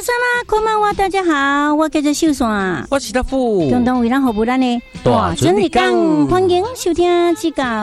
山啦，こんばんは，大家好，我叫做秀山， 我是大富， 共同为咱服务咱的大准日讲， 欢迎收听指教。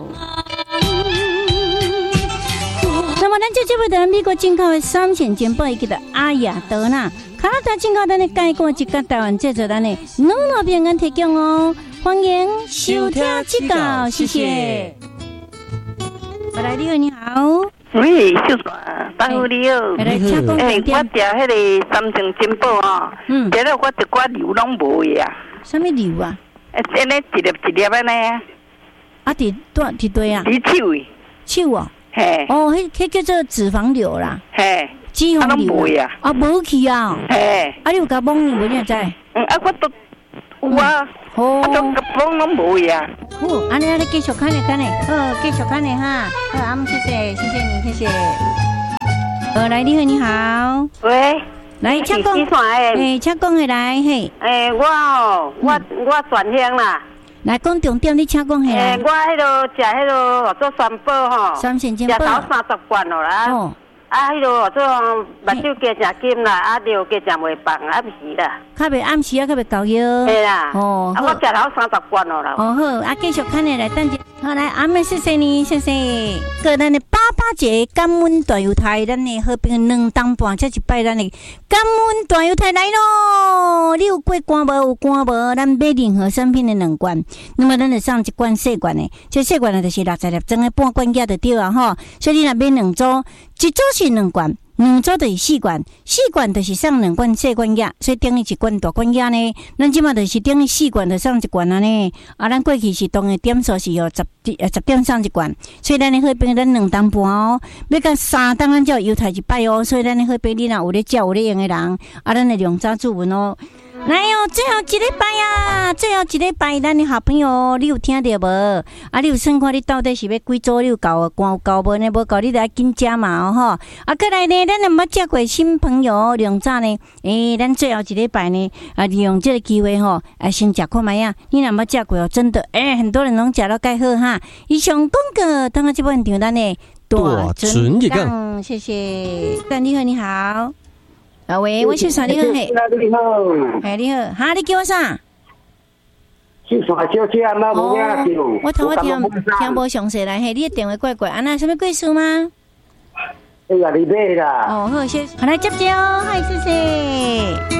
那么，咱这节目在美国进口的3线金宝以及的阿雅德纳、卡拉达进口咱的介绍一个台湾制作咱的2平安提供哦，欢迎收听指教，谢谢。我来，你好，你好。 喂，秀山，大夫你好。 我食迄个三成金宝哦，食了我一寡油拢无去啊。 什么油啊？ 安尼一粒一粒安尼啊。 啊，伫对啊？ 伫手诶。 手哦。 嘿。 哦，迄叫做脂肪瘤啦。 嘿。 脂肪瘤。 无去啊。 啊，无去啊。 嘿。 啊，你有甲摸你知？ 啊，我都有啊。 哦。 啊，都甲摸拢无去啊。 哦，安尼继续看咧，继续看咧哈。好，谢谢你，谢谢。来，你好。 喂。 来，请讲。请讲下来，嘿。 我转乡啦。 来讲重点，你请讲下来。 我迄落食迄落做三宝吼。 3线金宝。 食头30罐咯啦。哦。啊，迄落做目睭加食金啦，啊，尿加食袂放，暗时啦。 较袂暗时啊，较袂够药。 对啦。 哦。 啊，我食头30罐咯啦。 哦好，啊，继续看下来，等下。好来，阿妹，谢谢你，谢谢。个咱的88节感恩大犹太，咱的好朋友2当半，这一摆咱的感恩大犹太来咯。你有过关无？有关无？咱买任何产品的2罐，那么咱就送1罐细罐的，这细罐的就是60粒装的半罐价就对啊吼。所以你若买2组，一组是2罐。2组就是4罐，4罐就是送2罐细罐药，所以等于1罐大罐药呢。咱即马就是等于4罐就送1罐安尼。啊，咱过去是当的点数是10点送1罐，所以咱的好朋友咱2当半哦，要到3当咱才有犹太一摆哦。所以咱的好朋友你若有咧食有咧用的人，啊，咱的量早注文哦。来哦，最后一礼拜啊，最后一礼拜，咱的好朋友，你有听到无？啊，你有算看你到底是要几组？你有够无呢？无够你就要紧食嘛哦吼。啊，过来呢，咱也捌食过新朋友量早呢，咱最后一礼拜呢，啊，利用这个机会吼，先食看卖啊。你若捌食过哦，真的，很多人拢食到介好哈。以上广告，当个这本场咱的大准日讲， 谢谢。你好，你好。喂，我是啥？你好，嘿， 你好， 你好，哈，你叫我啥？ 是啥小姐嘛？无名叫。 我听无详细来，嘿，你的电话怪怪，安那什么故事吗？ 哎呀，你买啦。 哦，好，谢，好来接哦，嗨，谢谢。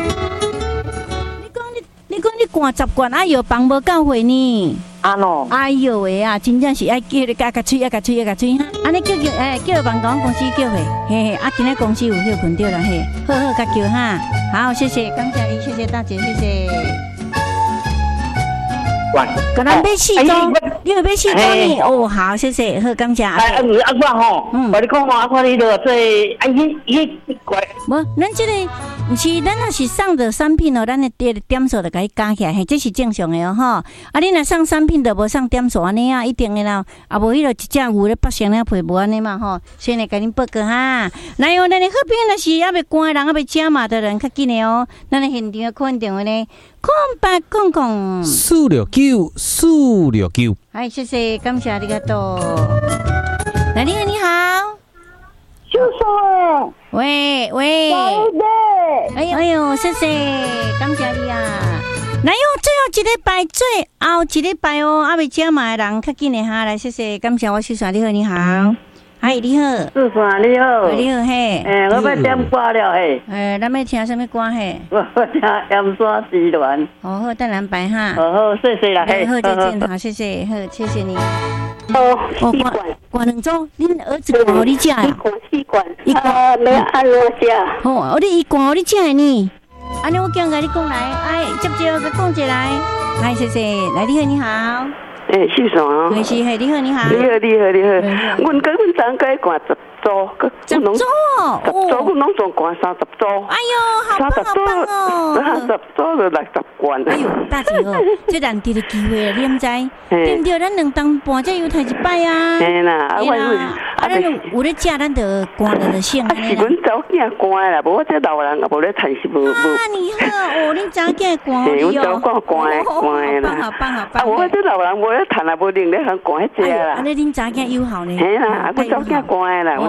你讲你灌10罐，哎哟，放无够回呢。 安喏。 哎哟喂啊，真正是爱叫你加吹哈。安尼叫办公司叫回，嘿嘿，啊，今日公司有休困掉了嘿，好加叫哈。好，谢谢，感谢你，谢谢大姐，谢谢。可能买4组，你有买4组呢？哦，好，谢谢，好，感谢。 我吼，我你讲我看你落做，伊怪。 无，咱这个不是，咱若是送的产品哦，咱的点数就给伊加起来，嘿，这是正常的哦，吼。啊，你若送产品就无送点数安尼啊，一定的啦。啊，无迄落一只牛咧8成咧赔无安尼嘛，吼。所以呢，给恁报告哈。来哦，咱的好朋友若是还袂关的人，还袂食嘛的人，较紧的哦。咱的现场可能电话呢，0800469。哎，谢谢，感谢你个多。来，你好。 秀嫂， 喂，哎呦，谢谢，感谢你啊！来哟，最后一礼拜哦，还未食嘛的人较紧的哈，来谢谢，感谢我秀嫂，你好，嗨，你好， 秀嫂你好， 你好嘿， 我要点歌了嘿， 咱要听什么歌嘿？ 我听《盐山之恋》。 好，等咱摆哈。 好，谢谢啦， 好，再见，好，谢谢，好，谢谢你。灌2组，恁儿子灌互你食呀？ 4罐，没按我食。 哦，你灌互你食的呢？安尼我叫甲你讲来，接甲讲一来，谢谢，来你好。 秀嫂啊。 是，你好。你好。 阮昨个灌10组， 10组哦 ，10组，阮拢总灌30组。 哎呦，好棒哦 ！30组就60罐。 哎呦，大姐哦，这难得的机会啊，你毋知？对不对？咱2当半才有台一摆啊。 嘿啦， 咱有咧食，咱就灌了就省。 是阮查某囝灌啦，无我这老人也无咧趁是无。 啊，你好，恁查某囝灌哦。 阮查某囝灌啦。 好棒。 我这老人无咧趁，也无能咧通灌迄只啦。 安尼恁查某囝友好呢？ 嘿啦，阮查某囝灌啦，阮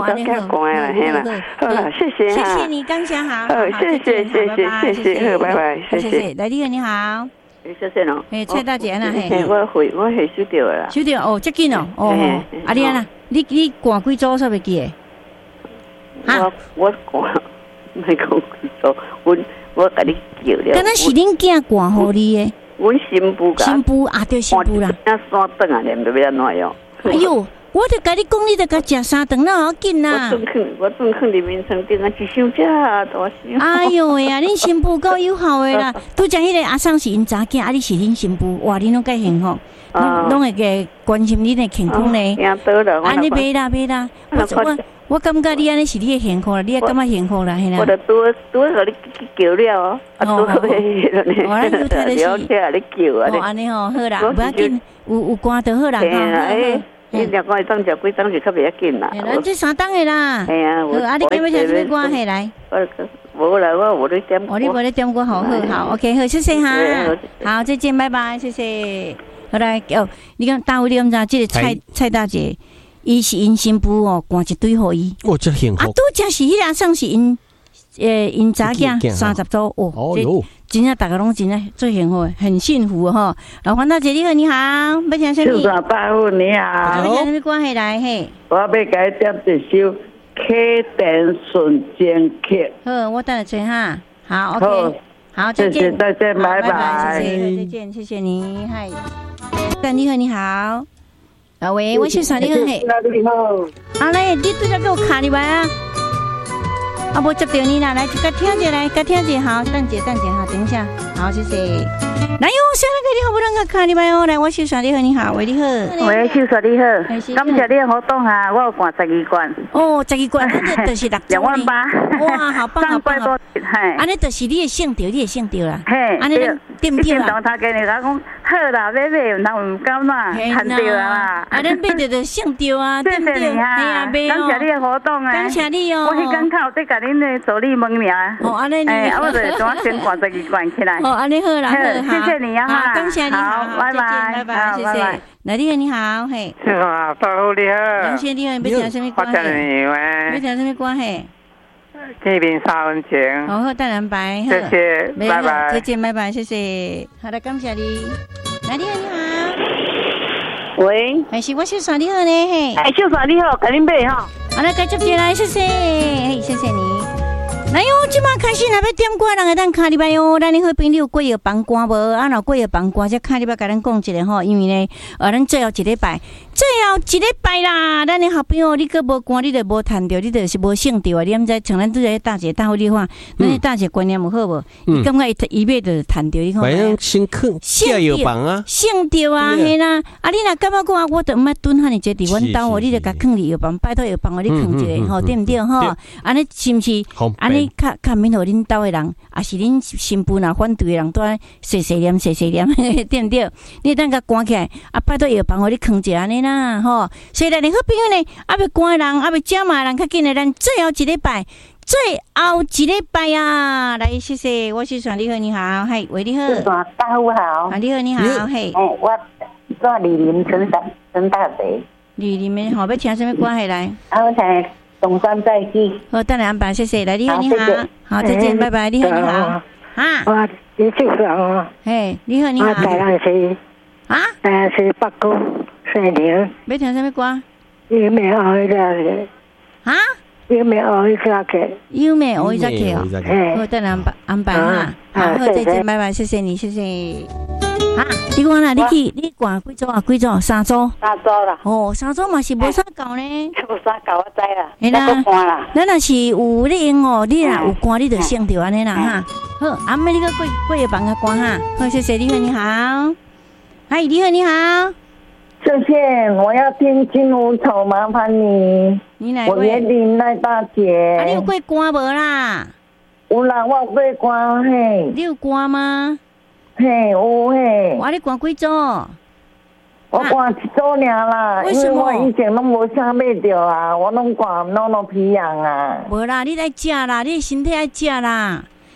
都较乖啦，嘿啦，好啦，谢谢谢谢你，刚想好， 谢谢，好，拜拜，谢谢。 来，你好， 谢谢侬。 蔡大姐呐，嘿， 我收到啦。 收到哦，这紧哦，哦，啊你啊，你挂几组煞袂记诶？ 我挂，没讲几组，我甲你叫了。 敢若是恁囝挂互你诶？ 阮新妇啊，对新妇啦。 山顿啊，连要安怎样？ 哎呦！我就甲你讲，你就甲食三顿啦，好紧啦！ 我转去里面床顶啊，一箱只大箱。 哎呦喂啊，恁新妇够友好诶啦！拄则迄个阿桑是因查囝，啊，你是恁新妇，哇，恁拢介幸福，拢会个关心恁的健康咧。安尼袂啦，我感觉你安尼是你的幸福啦，你也感觉幸福啦，嘿啦。 我就拄互你叫了哦，拄好迄个呢。 我咱有睇得是， 你叫啊！ 安尼吼好啦，不要紧，有歌就好啦，哈。 你若讲当食几当就较袂要紧啦。 咱这三当的啦。 系啊， 啊，你今要唱什么歌？嘿来。 无啦，我无咧点歌。 你无咧点歌，好，OK，好，谢谢哈。好，再见，拜拜，谢谢。好来，你讲大卫，你敢知？这个蔡大姐，伊是因新妇哦，赶一堆互伊。 哦，真幸福。 啊，拄则是迄个算是因查囝30组哦。哦哟。真正大家拢真正最幸福，很幸福哈。老黄大姐你好，你好，要听什么？ 秀大夫你好， 要听什么歌系来嘿？ 我要改点一首《启电瞬间曲》。 好，我等下吹哈。好 ，OK， 好，再见， 再见，拜拜， 再见，谢谢你，嗨。你好，你好，啊喂，我是啥？你好嘿。 你好。 啊嘞，你对着给我卡里来啊。啊，无接到你啦，来，甲听者来，甲听者好，等一下，好，等一下，好，谢谢。来哟，现在你好，不能个看你们哦，来，我秀爽你好，你好，喂，你好， 喂，秀爽你好，感谢你的活动啊，我有灌12罐。 哦，12罐，那就是6万 8。 哇，好棒，好棒，嘿，安尼就是你的性调啦，嘿，安尼对不对啦？ 他跟你讲好啦，买，那唔敢啦，看到啦， 啊，咱买着性调啊，对不对？ 谢谢你啊，感谢你的活动啊， 感谢你哦。 我迄天靠在甲恁的助理问名。 哦，安尼你， 我就怎先灌12罐起来。 哦，安尼好啦，好， 谢谢你啊， 好，感谢你， 好，拜拜， 谢谢。来，你好，嘿。 是啊，大夫你好。 感谢你好，要听什么歌？要听什么歌？嘿。 这边3分钱。 好，淡蓝白。 谢谢，拜拜。 再见，拜拜，谢谢。好的，感谢你。来，你好。 喂。 还是我秀爽你好呢，嘿。 哎，秀爽你好，赶紧买哈。 好了，继续来，谢谢，嘿，谢谢你。来哟，即马开始若要点歌，人会当卡入来哟。咱的好朋友过夜放歌无？啊，若过夜放歌，则卡入来甲咱讲一下吼。因为呢，咱最后一礼拜啦，咱的好朋友你搁无歌，你就无趁着，你就是无性着啊。你毋知像咱拄则大姐大伙你看，咱的大姐观念有好无？伊感觉伊尾就趁着，你看。 反正先坑下药房啊， 性着啊，嘿啦。啊，你若感觉讲我都毋爱蹲遐尼济伫阮兜哦，你就甲坑伫药房，拜托药房，你坑一个吼，对毋对吼？安尼是毋是？安尼较免互恁兜的人，也是恁新妇若反对的人，都细细念，对毋对？你等甲赶起来，啊，拜托药房，互你坑一下安尼啦，吼。所以咱的好朋友呢，啊，要赶的人，啊，要食嘛人，较紧的，咱最后一礼拜啊，来，谢谢，我是爽，你好，你好，嘿，喂，你好， 大夫好， 啊，你好，你好，嘿， 我做李林陈大姐， 李林的吼，要听什么歌系来？ 啊，我听东山再起。好， 等下安排，谢谢，来，你好，你好，好，再见，拜拜，你好，你好，啊， 我你最爽， 嘿，你好，你好， 台南是啊， 是北姑姓林， 要听什么歌？ 优美黑早起， 啊？ 优美黑早起， 优美黑早起哦，好，等下安排哈，好，再见，拜拜，谢谢你，谢谢。啊，你讲啦，你挂几组啊？几组？3组。3组啦。哦，3组嘛是无啥够呢。无啥够，我知啦。嘿啦，咱若是有咧用哦，你若有歌，你就省着安尼啦哈。好，阿妹你个过夜房个歌哈。好，谢谢你好，你好。嗨，你好，你好。 谢谢，我要听金乌草，麻烦你。 你来。 我约你赖大姐。 啊，你有过歌无啦？ 有啦，我有过歌嘿。 你有歌吗？ 嘿，有嘿。 你灌几组？ 我灌1组尔啦，因为我以前拢无啥买着啊，我拢灌皮样啊。 无啦，你来食啦，你身体爱食啦。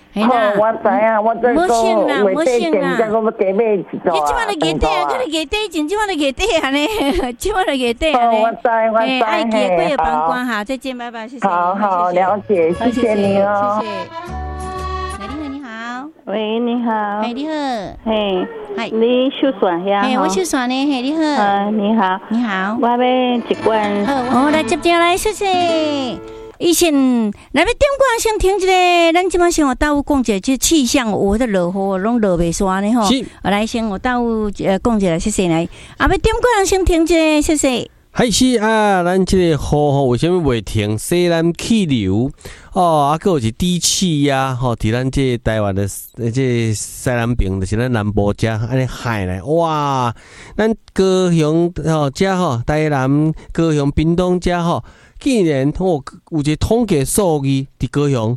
嘿啦， 我知啊，我这个没性啦， 我给妹一座。 你即摆就月底啊，你月底前即摆就月底啊呢，即摆就月底啊呢。 我知， 爱记过夜帮关哈，再见，拜拜，谢谢。 好，了解，谢谢你哦。 谢谢。你好， 喂，你好。 哎，你好。 嘿， 嗨， 你收线遐？ 嘿，我收线呢。嘿，你好。 你好。 你好。 我要一罐。 我来接电来，谢谢。以前来要点歌先听一个，咱即摆先我到有讲一个，即气象有的落雨拢落袂煞呢吼。来先我到有讲一个，谢谢来。要点歌先听一个，谢谢。 还是啊，咱这个雨吼，为什么袂停？西南气流哦，还有是低气压吼，伫咱这台湾的这西南边，就是咱南部遮安尼海咧，哇！咱高雄吼遮吼，台南、高雄、屏东遮吼。竟然有一个统计数据，伫高雄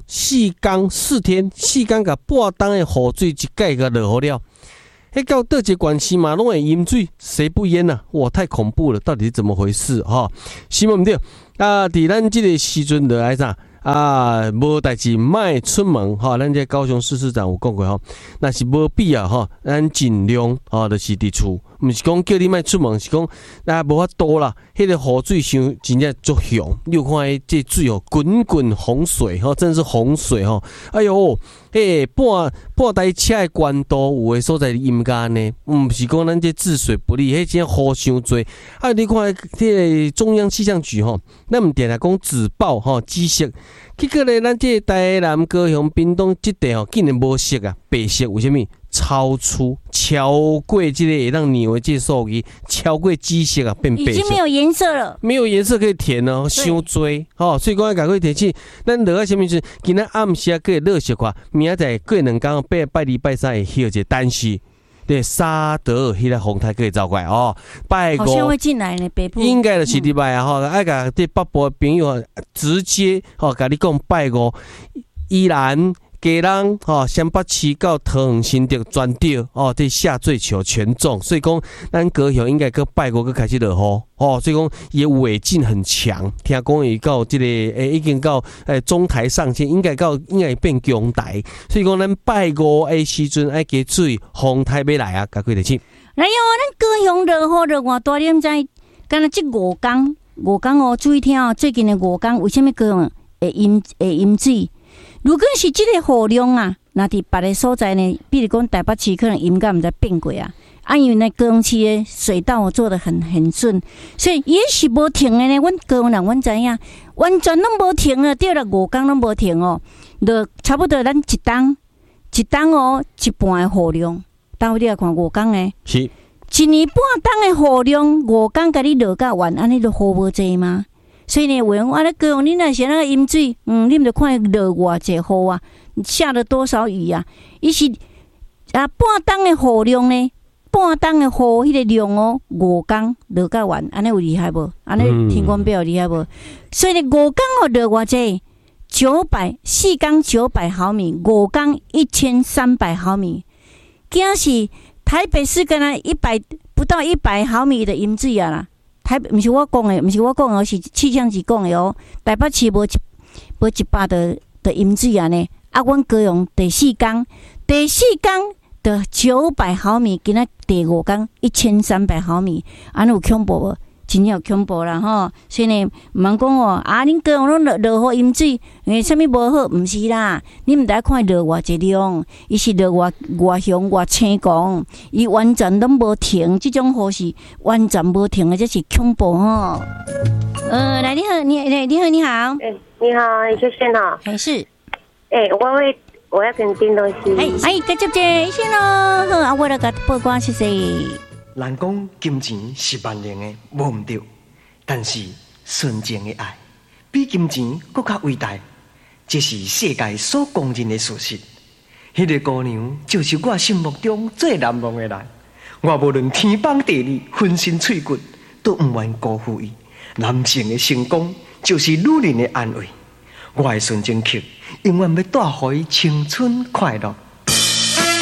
4天甲半冬的雨水一概个落雨了。迄到倒一个县市嘛，拢会淹水，谁不淹啊？哇，太恐怖了！到底是怎么回事？哈，是毋对啊？伫咱这个时阵就爱啥啊？无代志莫出门哈。咱这高雄市市长有讲过吼，那是无必要哈，咱尽量哦，就是伫厝。毋是讲叫你莫出门，是讲那无法度啦。迄个雨水伤真正足凶，你有看迄这水哦，滚滚洪水吼，真的是洪水吼。哎哟，半台车的关度有诶所在阴干呢，毋是讲咱这治水不力，迄真雨伤多。啊，你看迄个中央气象局吼，咱毋定来讲自报吼紫色，结果咧，咱这台南、高雄、屏东这地吼，竟然无色啊，白色，为什么？超过这个会让你为这数据超过紫色啊，变白色， 已经没有颜色了， 没有颜色可以填哦，伤多哦，所以讲要赶快天气，咱落啊什么时？今仔暗时啊，可以落雪看，明仔载过2天拜2、拜3会休一个，但是对沙德迄个风台可以走过来哦，拜5好像会进来呢，北部应该就是礼拜啊，吼，爱甲这北部的朋友直接吼，甲你讲拜5，依然。家人吼，湘北市到桃园新竹全岛哦，这下坠球全中，所以讲咱高雄应该搁拜5搁开始落雨哦，所以讲伊尾劲很强，听讲伊到这个已经到中台上线，应该变强台，所以讲咱拜5的时阵爱加注意风台要来啊，赶快来请。 来哟，咱高雄落雨落偌大，你毋知？敢若这5天哦，注意听哦，最近的5天为什么高雄会淹水？如果是这个雨量啊，那伫别个所在呢，比如讲台北市可能淹甲毋知变过啊。因为呢高雄市的水道做得很顺，所以也是无停的呢。阮高雄人阮知影，完全拢无停了，对了，5天拢无停哦。就差不多咱一冬哦，一半的雨量。到你来看5天呢？ 是 1年半冬的雨量，5天甲你落甲完，安尼就雨无济吗？所以呢，有人话咧高雄，你若是那个淹水，你们就看落偌济雨啊，下了多少雨啊？伊是半冬的雨量呢，半冬的雨迄个量哦，5天落甲完，安尼有厉害无？安尼天公表厉害无？所以呢，5天哦落偌济，4天900毫米，5天1300毫米，竟是台北市敢若不到100毫米的淹水啊啦！台北不是我讲的，是气象局讲的哦。台北市无100的淹水啊呢。啊，阮高雄第4天的900毫米，今仔第5天1300毫米，安尼有恐怖无？真有恐怖啦吼！所以呢，毋通讲哦，恁高雄拢落雨淹水，因为啥物无好？毋是啦，你毋得看落偌济量，伊是落偌凶偌青光，伊完全拢无停，即种雨是完全无停的，这是恐怖吼。来，你好，你好。 你好，谢谢哈。 还是？ 我要跟订东西。 继续接先咯。好啊，我来甲报告，谢谢。 人讲金钱是万能的，无毋对，但是纯情的爱比金钱更加伟大，这是世界所公认的事实。迄个姑娘就是我心目中最难忘的人，我无论天崩地裂、浑身脆骨，都毋愿辜负伊。男性的成功就是女人的安慰，我的纯情客永远要带予伊青春快乐。